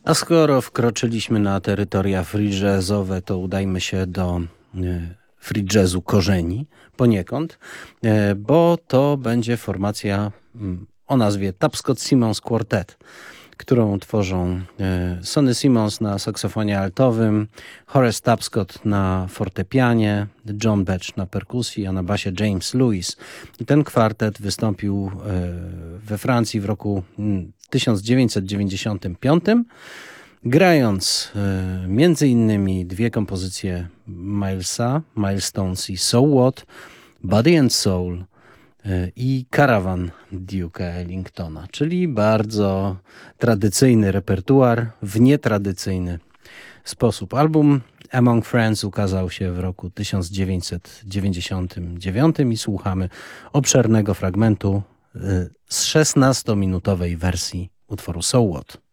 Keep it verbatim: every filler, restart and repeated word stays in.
A skoro wkroczyliśmy na terytoria free jazzowe, to udajmy się do free jazzu korzeni poniekąd, bo to będzie formacja o nazwie Tapscott-Simmons Quartet, którą tworzą Sonny Simmons na saksofonie altowym, Horace Tapscott na fortepianie, John Batch na perkusji, a na basie James Lewis. I ten kwartet wystąpił we Francji w roku tysiąc dziewięćset dziewięćdziesiątym piątym, grając między innymi dwie kompozycje Milesa, Milestones i So What, Body and Soul i Caravan Duke'a Ellingtona, czyli bardzo tradycyjny repertuar w nietradycyjny sposób. Album Among Friends ukazał się w roku tysiąc dziewięćset dziewięćdziesiątym dziewiątym i słuchamy obszernego fragmentu z szesnastominutowej wersji utworu So What.